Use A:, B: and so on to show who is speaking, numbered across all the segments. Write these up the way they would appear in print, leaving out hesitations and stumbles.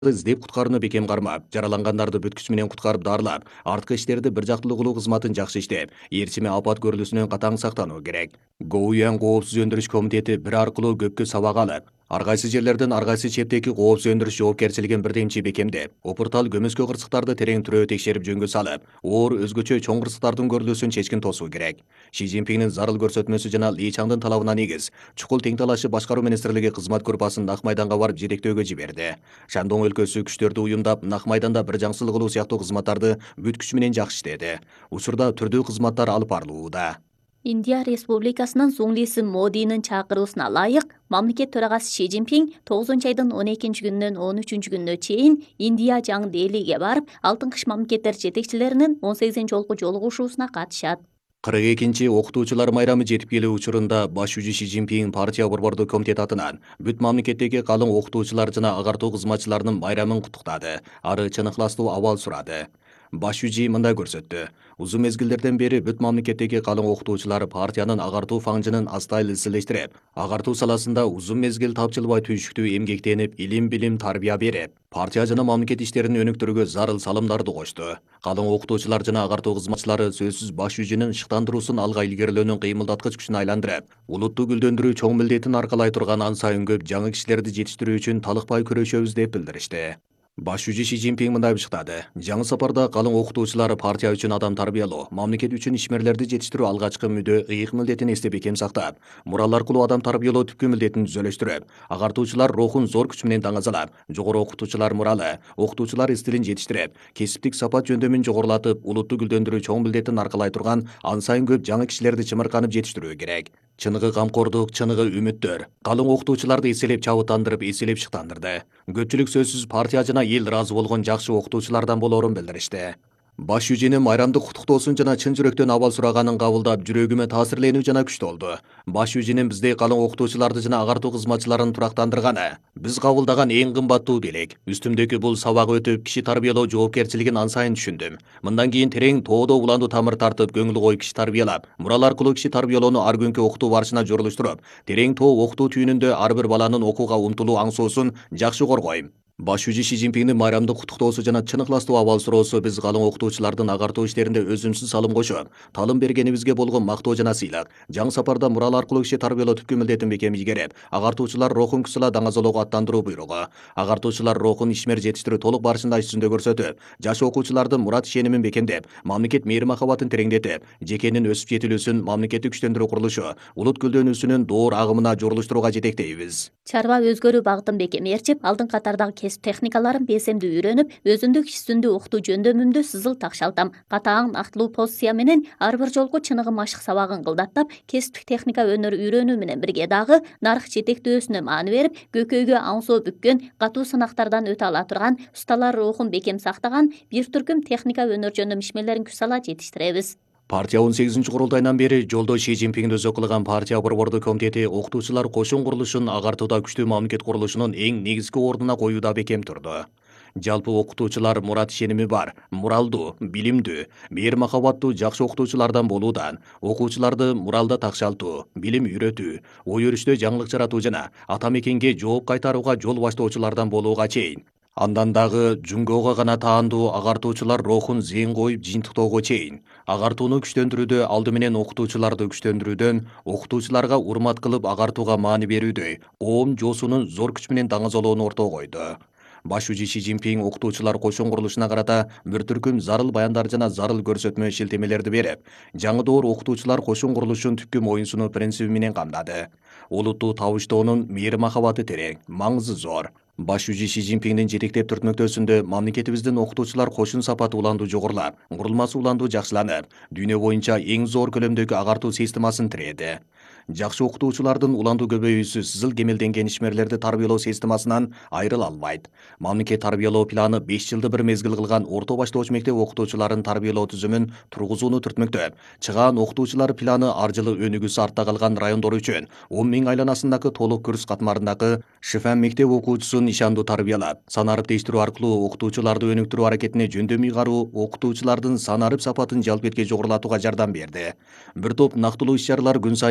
A: издеп куткарууну бекем кармап, жаралангандарды бүт күч менен куткарып дарылап, арткы иштерди бир жактылуу кылуу кызматын жакшы иштеп, ээрчиме апат көрүлүүсүнөн катаң сактануу керек. ГУЯН коопсуз өндүрүш комитети бир аркылуу көпкө сабак алып, ар кайсы жерлерден ар кайсы чептеги коопсуз өндүрүш жоопкерчилигин бирдемчи бекемдеп, опуртал көмөскө кырсыктарды терең түрөө текшерип жөнгө салып, оор өзгөчө чоң кырсыктардын көрүлүүсүн чечкин тосуу керек. Ши Цзиньпиндин зарыл көрсөтмөсү жана Ли Чаңдын талабына негиз чукул тең талашчы башкаруу министрлиги кызмат группасын Нак майданга барып жетектөөгө жиберди. Шандон өлкөсү күчтөрдү уюмдап, Нак майданда бир жаңсыл кылуу сыяктуу кызматтарды бүт күчү менен жакшы иштеди. Учурда түрдүү кызматтар алып барылууда.
B: Индия Республикасынын суңлиси Модинин чакыруусуна ылайык, мамлекет төрагасы Ши Цзиньпин 9-айдын 12-күнүнөн 13-күнүнө чейин Индия жаңы Делиге барып, Алтын кыш мамлекеттер жетекчилеринин 18-жолку жолугушуусуна катышат.
A: 42-нчи окутуучулар майрамы жетип келүү учурунда баш жүзү Ши Цзиньпин партия борбордук комитет атынан бүт мамлекеттеги калың окутуучулар жана агартуу кызматчыларынын майрамын куттуктады. Ары чын ыкластуу абал сурады. Баш жүзү мындай көрсөттү. Узун мезгилдерден бери бүт мамлекеттеги калың окутуучулар партиянын агартуу фаңжынын астайыл изчилештирип, агартуу саласында узун мезгил тапчылбай түйшүктүү эмгектенип, илим тарбия берип, партия жана мамлекет иштерин өнүктүрүүгө зарыл салымдарды кошту. Калың окутуучулар жана агартуу кызматчылары сөзсүз баш жүзүнүн шыктандыруусун алга илгерилөөнүн кыймылдаткыч күчүнө айландырып, улутту гүлдөндүрүү чоң милдетин аркалай турган ан сайын көп жаңы кишилерди жетиштирүү үчүн талыкпай күрөшөбүз деп билдиришти. Баш жүзү Ши Цзиньпин мындай бышыктады. Жаңы сапарда калың окутуучулар партия үчүн адам тарбиялоо, мамлекет үчүн ишмерлерди жетиштирүү алгачкы мүдө ыйык милдетин эсте бекем сактап, мурал аркылуу адам тарбиялоо түпкү милдетин түзөлөштүрүп, агартуучулар рухун зор күч менен таңазалап, жогору окутуучулар муралы, окутуучулар стилин жетиштирип, кесиптик сапат жөндөмүн жогорулатып, улутту гүлдөндүрүү чоң милдетин аркалай турган ан сайын көп жаңы кишилерди чымырканып жетиштирүү керек. Чыныгы камкордук, чыныгы үмүттөр калың окутуучуларды эселеп чабыттандырып, эселеп шыктандырды. Көпчүлүк сөзсүз партия жана эл ыраазы болгон жакшы окутуучулардан болоорун билдиришти. Баш жүзүнүн майрамдык куттуктоосун жана чын жүрөктөн абал сураганын кабылдап, жүрөгүмө таасирленүү жана күчтүү болду. Баш жүзүнүн биздей калың окутуучуларды жана агартуу кызматчыларын турактандырганы биз кабылдаган эң кымбаттуу белек. Үстүмдөгү бул сабак өтүп, киши тарбиялоо жоопкерчилигин ан сайын түшүндүм. Мындан кийин терең тоодо уландуу тамыр тартып, көңүл коюп киши тарбиялап, мурал аркылуу киши тарбиялоону ар күнкү окутуу барышына жорулуштуруп, терең тоо окутуу түйүнүндө ар бир баланын окууга умтулуу аңсоосун жакшы коргойм. Баш жүзү Ши Цзиньпиндин майрамдык куттуктоосу жана чын ыкластуу абал суроосу биз калың окутуучулардын агартуу иштеринде өзүнсүз салым кошуп, талым бергенибизге болгон мактоо жана сыйлык. Жаңы сапарда мурал аркылуу киши тарбиялоо түпкү милдетин бекем ийгереп, агартуучулар рухун кысыла даңазалоого аттандыруу буйругу. Агартуучулар рухун ишмер жетиштирүү толук барышында иш жүзүндө көрсөтүп, жаш окуучулардын мурат ишенимин бекемдеп, мамлекет мээри махабатын тереңдетип, жекенин өсүп жетилүүсүн, мамлекеттик күчтөндүрүү курулушу, улут гүлдөнүүсүнүн доор агымына жорулуштурууга жетектейбиз.
B: Чарба өзгөрүү багытын бекемертип, алдын катардагы кесип техникаларын белсемдүү үйрөнүп, өзүндүк иш үстүндө окутуу жөндөмүмдү сызыл такшалтам. Катаң актылуу позиция менен ар бир жолку чыныгы машык сабагын кылдаттап, кесиптик техника өнөр үйрөнүү менен бирге дагы нарык жетектөөсүнө маани берип, көкөйгө аңсоо бүккөн, катуу сынактардан өтө ала турган, усталар рухун бекем сактаган бир түркүм техника өнөр жөндөм ишмерлерин күч сала жетиштиребиз.
A: Партия 18-нчи курултайынан бери жолдо Ши Цзиньпиндин өзү кылган партия борбордук комитети окутуучулар кошун курулушун агартууда күчтүү мамлекет курулушунун эң негизги ордуна коюуда бекем турду. Жалпы окутуучулар мурат ишеними бар, муралдуу, билимдүү, мээр махабаттуу жакшы окутуучулардан болуудан, окуучуларды муралда такшалтуу, билим үйрөтүү, ой өрүштө жаңылык жаратуу жана ата мекенге жооп кайтарууга жол баштоочулардан болууга чейин. Андан дагы жүнгөөгө гана таандуу агартуучулар рухун зыйын коюп жыйынтыктоого чейин. Агартууну күчтөндүрүүдө алды менен окутуучуларды күчтөндүрүүдөн, окутуучуларга урмат кылып агартууга маани берүүдөй, оом жоосунун зор күч менен даңазалоону ортого койду. Баш жүзү Ши Цзиньпин окутуучулар кошун курулушуна карата бир түркүм зарыл баяндар жана зарыл көрсөтмө шилтемелерди берип, жаңы доор окутуучулар кошун курулушун түпкү моюнсунуу принциби менен камдады. Улутту табыштоонун мээри махабаты терең, маңызы зор. Баш жүзү Ши Цзиньпиндин жетектеп түртмөктөөсүндө мамлекетибиздин окутуучулар кошун сапаты уландуу жогорулап, курулмасы уландуу жакшыланып, дүйнө боюнча эң зор көлөмдөгү агартуу системасын тирээди. Жакшы окутуучулардын уландуу көбөйүүсү сызыл кемелденген ишмерлерди тарбиялоо системасынан айрыла албайт. Мамлекет тарбиялоо планы 5 жылды бир мезгил кылган орто баштооч мектеп окутуучуларын тарбиялоо түзүмүн тургузууну түртмөктөп, чыгаан окутуучулар планы ар жылы өнүгүүсү артта калган райондор үчүн 10 000 айланасындагы толук курс катмарындагы ШФМ мектеп окуучусун ишандуу тарбиялап, санарып тештирүү аркылуу окутуучуларды өнүктүрүү аракетине жөндөм ыйгаруу окутуучулардын санарып сапатын жалпы этке жогорулатууга жардам берди. Бир топ нактылуу иш-чаралар күн сайын кемелденген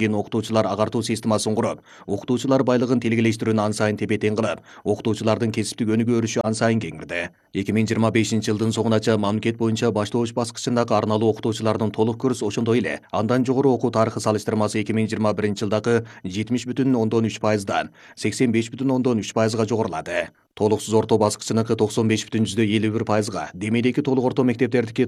A: кийин окутуучулар агартуу системасын куруп, окутуучулар байлыгын телгелештирүүнү ан сайын тепе-тең кылып, окутуучулардын кесиптик өнүгүү өрүшү ан сайын кеңирди. 2025-жылдын соңунача мамлекет боюнча баштооч баскычындагы арналуу окутуучулардын толук курс, ошондой эле андан жогору окуу тарыхы салыштырмасы 2021-жылдагы 70,3%дан 85,3%га жогорулады. Толуксуз орто баскычыныкы 95,51%га, демейдеги толук орто мектептердики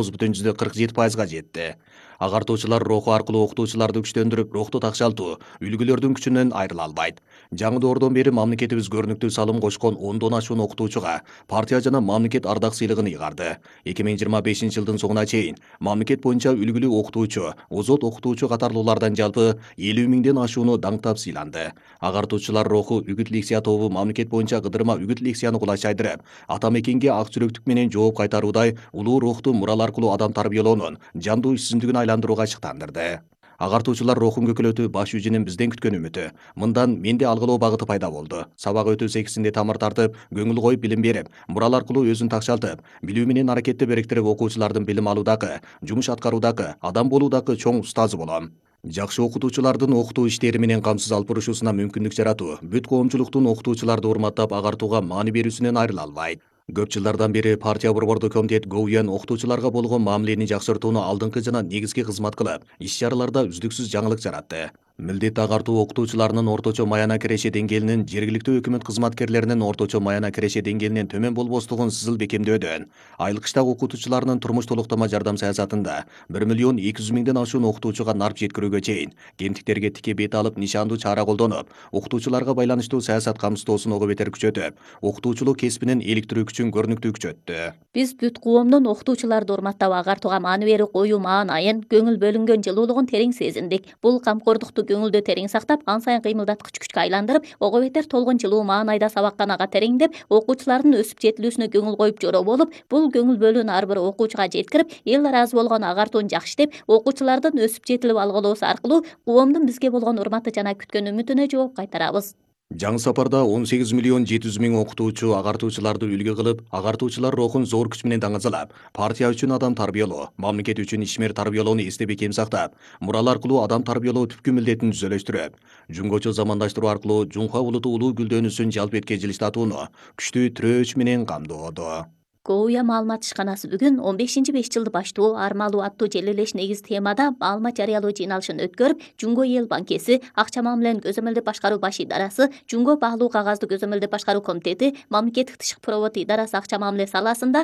A: 99,47%га жетти. Агартуучулар руху аркылуу окутуучуларды күчтөндүрүп, рухту такшалтуу, үлгүлөрдүн күчүнөн айрыла албайт. Жаңы доордон бери мамлекетибиз көрүнүктүү салым кошкон 10дон ашуун окутуучуга партия жана мамлекет ардак сыйлыгын ыйгарды. 2025-жылдын соңуна чейин мамлекет боюнча үлгүлүү окутуучу, озот окутуучу катарлуулардан жалпы 50 миңден ашууну даңктап сыйланды. Агартуучулар руху үгүт лекция тобу мамлекет боюнча кыдырма үгүт лекцияны кулай чайдырып, ата мекенге ак жүрөктүк менен жооп кайтаруудай улуу рухту мурал аркылуу адам тарбиялоонун жандуу иш-жүзүндүгүн айландырууга шыктандырды. Агартуучулар рухун көкөлөтүү баш жүжүнүн бизден күткөн үмүтү. Мындан менде алгылоо багыты пайда болду. Сабак өтүү секисинде тамыр тартып, көңүл коюп билим берип, мурал аркылуу өзүн такшалтып, билүү менен аракетти бириктирип окуучулардын билим алуудагы, жумуш аткаруудагы, адам болуудагы чоң устазы болом. Жакшы окутуучулардын окутуу иштери менен камсыз алып барышуусуна мүмкүндүк жаратуу бүт коомчулуктун окутуучуларды урматтап агартууга маани берүүсүнөн айрыла албайт. Көп жылдардан бери партия борбордук комитет ГОУЯН окутуучуларга болгон мамилени жакшыртууну алдыңкы жана негизги кызмат кылып, иш-чараларда үздүксүз жаңылык жаратты. Милдет агартуу окутуучуларынын орточо маяна киреше деңгээлинин жергиликтүү өкмөт кызматкерлеринин орточо маяна киреше деңгээлинен төмөн болбостугун сызыл бекемдөөдөн, айлык иштак окутуучуларынын турмуш толуктама жардам саясатында 1,2 миллион ашуун окутуучуга нарп жеткирүүгө чейин кемтиктерге тике бет алып нишандуу чара колдонуп, окутуучуларга байланыштуу саясат камсыздоосун ого бетер күчөтүп, окутуучулук кесибинин иликтирүү күчүн көрүнүктүү күчөттү.
B: Биз бүт коомдун окутуучуларды урматтап агартууга маани берүү коюу маанайын, көңүл бөлүнгөн жылуулугун терең сезиндик. Бул камкордукту көңүлдө терең сактап, ан сайын кыймылдаткыч күчкө айландырып, ого бетер толгон жылуу маанайда сабакканага тереңдеп, окуучулардын өсүп жетилүүсүнө көңүл коюп жороо болуп, бул көңүл бөлүүнү ар бир окуучуга жеткирип, эл ыраазы болгон агартууну жакшы деп, окуучулардын өсүп жетилип алгылоосу аркылуу коомдун бизге болгон урматы жана күткөн үмүтүнө жооп кайтарабыз.
A: Жаңы сапарда 18,7 миллион окутуучу агартуучуларды үлгү кылып, агартуучулар рухун зор күч менен даңазалап, партия үчүн адам тарбиялоо, мамлекет үчүн ишмер тарбиялоону эсте бекем сактап, мурал аркылуу адам тарбиялоо түпкү милдетин түзөлөштүрүп, жумгочо замандаштыруу аркылуу Жумха улуту улуу гүлдөнүүсүн жалп этке жылыштатууну күчтүү тирөөч менен камдоодо.
B: ГОУЯ маалымат ишканасы бүгүн 15-5 баштоо армалуу аттуу желелеш негиз темада маалымат жарыялоо жыйналышын өткөрүп, Жумго эл банкеси, акча мамилени көзөмөлдөп башкаруу баш идарасы, Жумго баалуу кагазды көзөмөлдөп башкаруу комитети, мамлекеттик тышкы провод идарасы акча мамиле саласында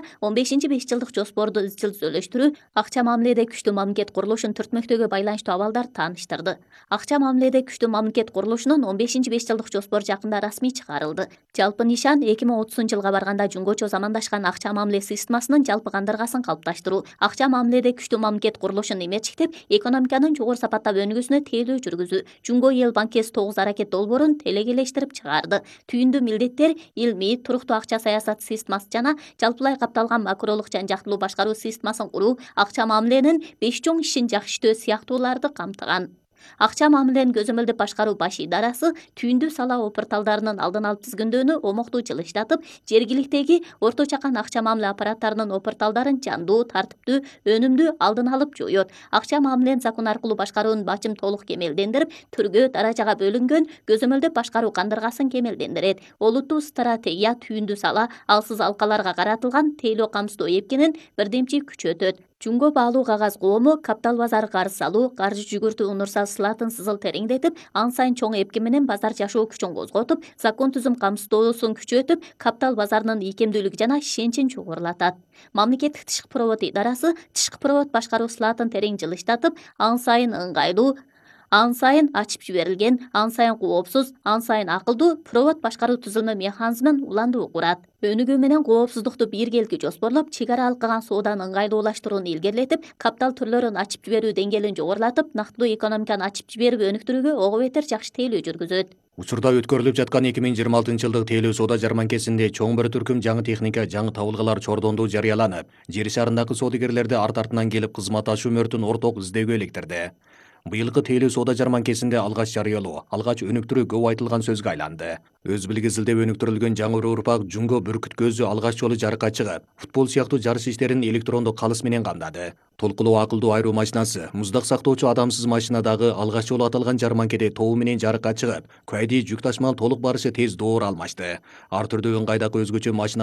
B: 15-5 жоспорду изчил түзөлөштүрүү, акча мамиледе күчтүү мамлекет курулушун түртмөктөөгө байланыштуу абалдар тааныштырды. Акча мамиледе күчтүү мамлекет курулушунун 15-5 жоспору жакында расмий чыгарылды. Жалпы нишан 2030-жылга барганда жумгочо замандашкан акча мамиле системасынын жалпы кандыргасын калыпташтыруу, акча мамиледе күчтүү мамлекет курулушун эмерчиктеп, экономиканын жогору сапаттап өнүгүүсүнө тейлөө жүргүзүү. Жумго эл банкеси 9 аракет долбоорун телегелештирип чыгарды. Түйүндүү милдеттер илмий, туруктуу акча саясаты системасы жана жалпылай капталган макролук жан-жактылуу башкаруу системасын куруу, акча мамиленин 5 чоң ишин жакшыртуу сыяктууларды камтыган. Акча мамилени көзөмөлдөп башкаруу баш идарасы түйүндүү сала опорталдарынын алдын алып тизгиндөөнү омоктуу жылыштатып, жергиликтеги орто чакан акча мамиле аппараттарынын опорталдарын жандуу, тартиптүү, өнүмдүү алдын алып жоёт. Акча мамилени закон аркылуу башкаруунун бачым толук кемелдендирип, түргө, даражага бөлүнгөн көзөмөлдөп башкаруу кандыргасын кемелдендирет. Олуттуу стратегия түйүндүү сала алсыз алкаларга каратылган тейлөө камсыздоо эпкенин бирдемчи күчөтөт. Жумго баалуу кагаз коому капитал базары карыз салуу, каржы жүгүртүү унурсал сылатын сызыл тереңдетип, ан сайын чоң эпки менен базар жашоо күчүн козготуп, закон түзүм камсыздоосун күчөтүп, капитал базарынын ийкемдүүлүгү жана ишеничин чогулатат. Мамлекеттик тышкы провод идарасы тышкы провод башкаруу сылатын терең жылыштатып, ан сайын ыңгайлуу, ан сайын ачып жиберилген, ан сайын коопсуз, ан сайын акылдуу провод башкаруу түзүлмө механизмин уландуу курат. Өнүгүү менен коопсуздукту биргелки жоспорлоп, чек ара алкаган сооданы ыңгайлуулаштырууну илгерилетип, капитал түрлөрүн ачып жиберүү деңгээлин жогорулатып, нактылуу экономиканы ачып жиберип өнүктүрүүгө ого бетер жакшы тейлөө жүргүзөт.
A: Учурда өткөрүлүп жаткан 2026-жылдык тейлөө соода жарманкесинде чоң бір түркүм жаңы техника, жаңы табылгалар чордондуу жарыяланып, жер шарындагы соодагерлерди арт артынан келип кызмат ашуу мөртүн орток издөөгө иликтирди. Быйылкы тейлөө соода жарманкесинде алгач жарыялоо, алгач өнүктүрүү көп айтылган сөзгө айланды. Өз билгисилдеп өнүктүрүлгөн жаңы урпак жунго бүркүт көзү алгач жолу жарыкка чыгып, футбол сыяктуу жарыш иштерин электрондук калыс менен камдады. Толкулуу акылдуу айруу машинасы, муздак сактоочу адамсыз машина дагы алгач жолу аталган жарманкеде тобу менен жарыкка чыгып, куайди жүк ташмал толук барышы тез доор алмашты. Ар түрдүү ыңгайдагы өзгөчө машина